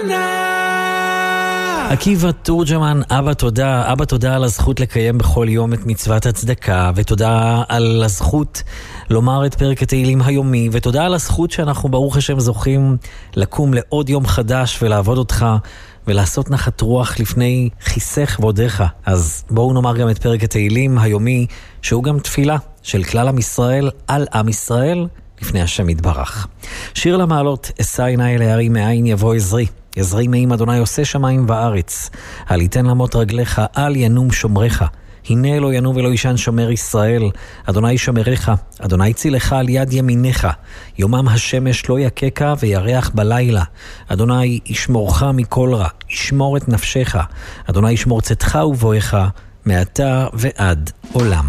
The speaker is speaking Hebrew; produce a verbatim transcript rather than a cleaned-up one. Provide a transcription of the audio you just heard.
עקיבא תורג'מן, אבא תודה, אבא תודה על הזכות לקיים בכל יום את מצוות הצדקה, ותודה על הזכות לומר את פרק התהילים היומי, ותודה על הזכות שאנחנו ברוך השם זוכים לקום לעוד יום חדש ולעבוד אותך ולעשות נחת רוח לפני כיסך ועודך. אז בואו נאמר גם את פרק התהילים היומי, שהוא גם תפילה של כלל עם ישראל על עם ישראל לפני השם יתברך. שיר למעלות, אשא עיני אל ההרים מאין יבוא עזרי. עזרי מעם אדוני עושה שמיים וארץ. אל יתן למות רגליך, אל ינום שומרך. הנה לא ינום ולא ישן שומר ישראל. אדוני שומרך, אדוני צילך על יד ימינך. יומם השמש לא יקקה וירח בלילה. אדוני ישמורך מכל רע, ישמור את נפשך. אדוני ישמור צאתך ובואך מעתה ועד עולם.